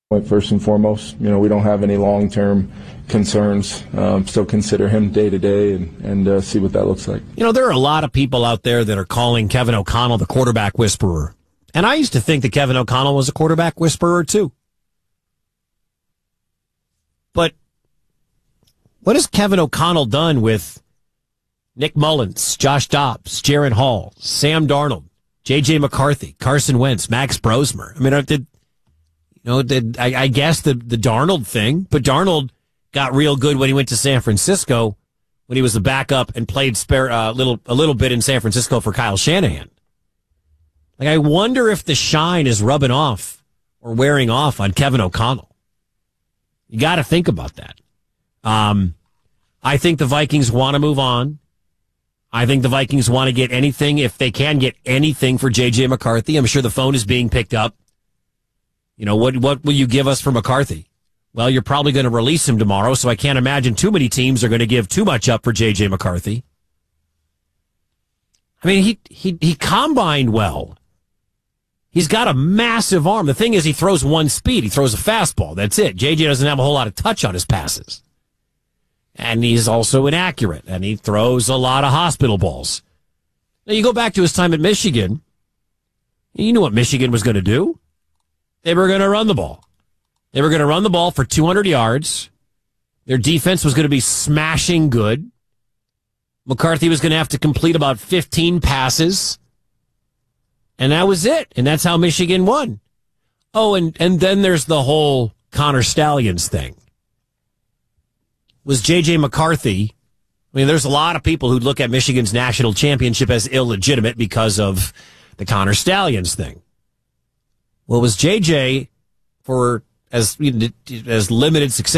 First and foremost, we don't have any long-term concerns. Still consider him day to day and see what that looks like. There are a lot of people out there that are calling Kevin O'Connell the quarterback whisperer. And I used to think that Kevin O'Connell was a quarterback whisperer too. But what has Kevin O'Connell done with Nick Mullins, Josh Dobbs, Jaren Hall, Sam Darnold, J.J. McCarthy, Carson Wentz, Max Brosmer? I guess the Darnold thing, but Darnold got real good when he went to San Francisco, when he was the backup and played a little bit in San Francisco for Kyle Shanahan. I wonder if the shine is rubbing off or wearing off on Kevin O'Connell. You got to think about that. I think the Vikings want to move on. I think the Vikings want to get anything, if they can get anything, for J.J. McCarthy. I'm sure the phone is being picked up. What will you give us for McCarthy? Well, you're probably going to release him tomorrow, so I can't imagine too many teams are going to give too much up for J.J. McCarthy. He combined well. He's got a massive arm. The thing is, he throws one speed. He throws a fastball. That's it. J.J. doesn't have a whole lot of touch on his passes. And he's also inaccurate, and he throws a lot of hospital balls. Now, you go back to his time at Michigan. You knew what Michigan was going to do. They were going to run the ball. They were going to run the ball for 200 yards. Their defense was going to be smashing good. McCarthy was going to have to complete about 15 passes. And that was it. And that's how Michigan won. Oh, and then there's the whole Connor Stalions thing. Was J.J. McCarthy... there's a lot of people who look at Michigan's national championship as illegitimate because of the Connor Stalions thing. Well, was J.J., for as limited success